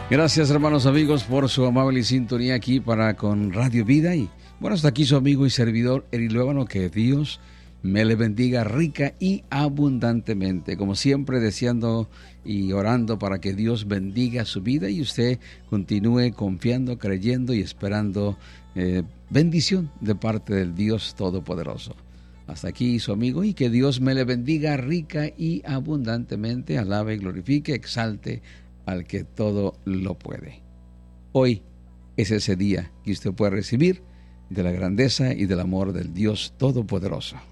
Gracias, hermanos amigos, por su amable sintonía aquí para con Radio Vida. Y bueno, hasta aquí su amigo y servidor Eri Luébano. Que Dios me le bendiga rica y abundantemente. Como siempre, deseando y orando para que Dios bendiga su vida y usted continúe confiando, creyendo y esperando bendición de parte del Dios Todopoderoso. Hasta aquí su amigo, y que Dios me le bendiga rica y abundantemente. Alabe, glorifique, exalte al que todo lo puede. Hoy es ese día que usted puede recibir de la grandeza y del amor del Dios Todopoderoso.